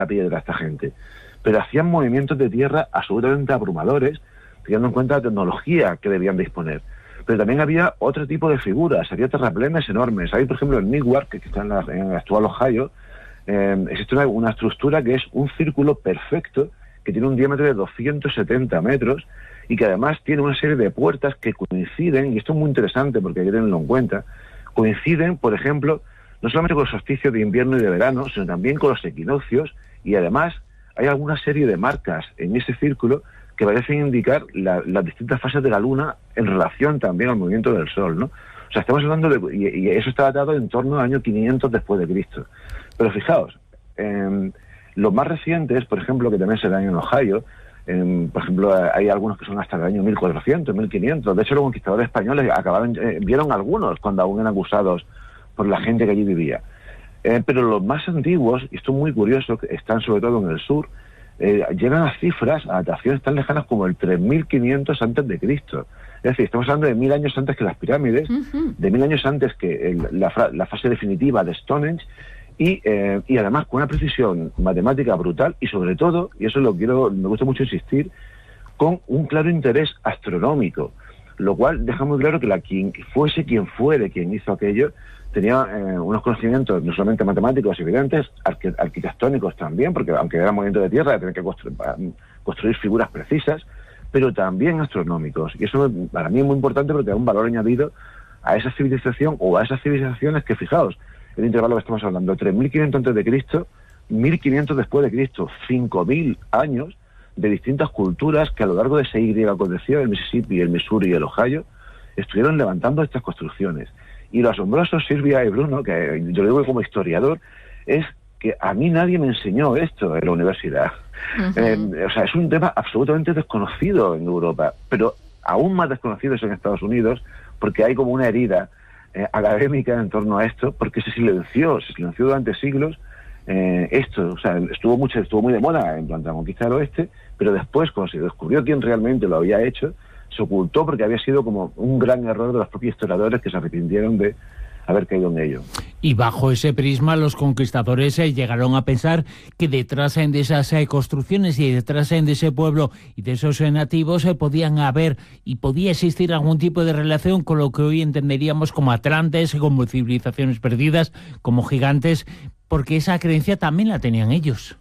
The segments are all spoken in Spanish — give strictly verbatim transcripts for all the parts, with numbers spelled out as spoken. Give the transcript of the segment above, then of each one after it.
la piedra esta gente, pero hacían movimientos de tierra absolutamente abrumadores, teniendo en cuenta la tecnología que debían disponer. Pero también había otro tipo de figuras, había terraplenes enormes. Hay, por ejemplo, en Newark, que está en, la, en el actual Ohio, eh, existe una, una estructura que es un círculo perfecto, que tiene un diámetro de doscientos setenta metros, y que además tiene una serie de puertas que coinciden, y esto es muy interesante porque hay que tenerlo en cuenta, coinciden, por ejemplo, no solamente con los solsticios de invierno y de verano, sino también con los equinoccios, y además hay alguna serie de marcas en ese círculo que parecen indicar la, las distintas fases de la Luna en relación también al movimiento del Sol, ¿no? O sea, estamos hablando de... Y, y eso está datado en torno al año quinientos después de Cristo. Pero fijaos, eh, los más recientes, por ejemplo, que también se dan en Ohio, eh, por ejemplo, hay algunos que son hasta el año mil cuatrocientos, mil quinientos. De hecho, los conquistadores españoles acabaron, eh, vieron algunos cuando aún eran acusados por la gente que allí vivía. Eh, pero los más antiguos, y esto es muy curioso, que están sobre todo en el sur, eh, llegan a cifras, a dataciones tan lejanas como el tres mil quinientos antes de Cristo. Es decir, estamos hablando de mil años antes que las pirámides, uh-huh. de mil años antes que el, la, la fase definitiva de Stonehenge, y, eh, y además con una precisión matemática brutal, y sobre todo, y eso lo quiero, me gusta mucho insistir, con un claro interés astronómico, lo cual deja muy claro que la quien fuese quien fuere quien hizo aquello, tenía eh, unos conocimientos no solamente matemáticos evidentes, arqu- arquitectónicos también, porque aunque era movimiento de tierra, tenía que construir, construir figuras precisas, pero también astronómicos. Y eso para mí es muy importante porque da un valor añadido a esa civilización o a esas civilizaciones que, fijaos, el intervalo que estamos hablando, tres mil quinientos antes de Cristo, mil quinientos después de Cristo, cinco mil años de distintas culturas que a lo largo de ese Y aconteció, el Mississippi, el Missouri y el Ohio, estuvieron levantando estas construcciones. Y lo asombroso, Silvia y Bruno, que yo lo digo como historiador, es que a mí nadie me enseñó esto en la universidad. Uh-huh. Eh, o sea, es un tema absolutamente desconocido en Europa, pero aún más desconocido es en Estados Unidos, porque hay como una herida eh, académica en torno a esto, porque se silenció, se silenció durante siglos eh, esto. O sea, estuvo mucho, estuvo muy de moda en cuanto a la conquista del oeste, pero después, cuando se descubrió quién realmente lo había hecho, se ocultó porque había sido como un gran error de los propios historiadores que se arrepintieron de haber caído en ello. Y bajo ese prisma los conquistadores eh, llegaron a pensar que detrás eh, de esas eh, construcciones y detrás eh, de ese pueblo y de esos eh, nativos eh, podían haber y podía existir algún tipo de relación con lo que hoy entenderíamos como atlantes, como civilizaciones perdidas, como gigantes, porque esa creencia también la tenían ellos.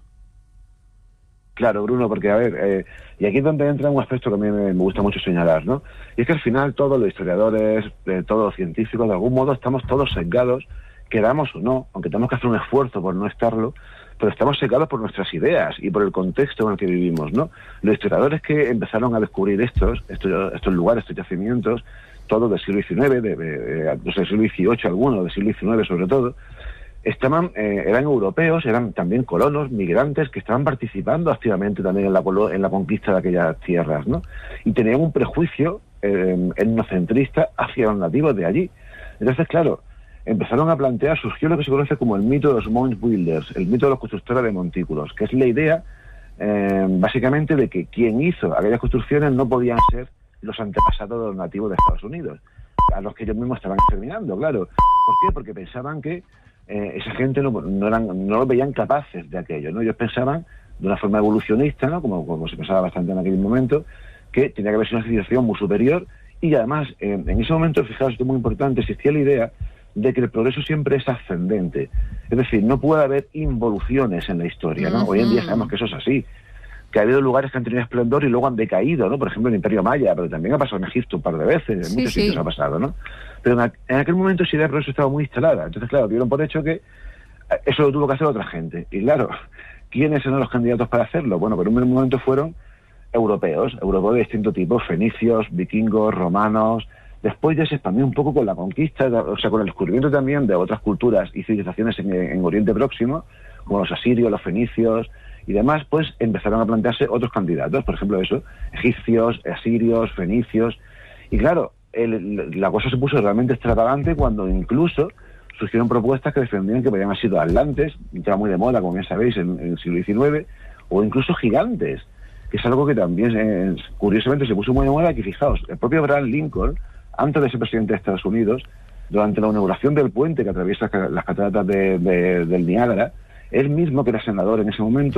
Claro, Bruno, porque a ver, eh, y aquí es donde entra un aspecto que a mí me, me gusta mucho señalar, ¿no? Y es que al final todos los historiadores, eh, todos los científicos, de algún modo estamos todos sesgados, queramos o no, aunque tenemos que hacer un esfuerzo por no estarlo, pero estamos sesgados por nuestras ideas y por el contexto en el que vivimos, ¿no? Los historiadores que empezaron a descubrir estos, estos, estos lugares, estos yacimientos, todos del siglo diecinueve, de, de, de, no sé, del siglo dieciocho algunos, del siglo diecinueve sobre todo, estaban eh, eran europeos, eran también colonos, migrantes, que estaban participando activamente también en la, en la conquista de aquellas tierras, ¿no? Y tenían un prejuicio eh, etnocentrista hacia los nativos de allí. Entonces, claro, empezaron a plantear, surgió lo que se conoce como el mito de los Mound Builders, el mito de los constructores de montículos, que es la idea, eh, básicamente, de que quien hizo aquellas construcciones no podían ser los antepasados de los nativos de Estados Unidos, a los que ellos mismos estaban exterminando, claro. ¿Por qué? Porque pensaban que Eh, esa gente no, no eran no lo veían capaces de aquello, ¿no? Ellos pensaban de una forma evolucionista, ¿no? Como, como se pensaba bastante en aquel momento, que tenía que haber sido una civilización muy superior, y además eh, en ese momento, fijaos, esto es muy importante, existía la idea de que el progreso siempre es ascendente, es decir, no puede haber involuciones en la historia, ¿no? Uh-huh. Hoy en día sabemos que eso es así, que ha habido lugares que han tenido esplendor y luego han decaído, ¿no? Por ejemplo, el Imperio Maya, pero también ha pasado en Egipto un par de veces, en sí, muchos sí. sitios ha pasado, ¿no? Pero en, en aquel momento esa idea de progreso estaba muy instalada. Entonces, claro, dieron por hecho que eso lo tuvo que hacer otra gente. Y claro, ¿quiénes eran los candidatos para hacerlo? Bueno, por un momento fueron europeos, europeos de distinto tipo, fenicios, vikingos, romanos. Después ya se expandió un poco con la conquista, o sea, con el descubrimiento también de otras culturas y civilizaciones en, en Oriente Próximo, como los asirios, los fenicios y demás, pues empezaron a plantearse otros candidatos, por ejemplo eso, egipcios, asirios, fenicios. Y claro, el, la cosa se puso realmente extravagante cuando incluso surgieron propuestas que defendían que podían haber sido atlantes, estaba muy de moda, como ya sabéis, en, en el siglo diecinueve, o incluso gigantes, que es algo que también, eh, curiosamente, se puso muy de moda, que fijaos, el propio Abraham Lincoln, antes de ser presidente de Estados Unidos, durante la inauguración del puente que atraviesa las cataratas de, de, del Niágara, él mismo, que era senador en ese momento,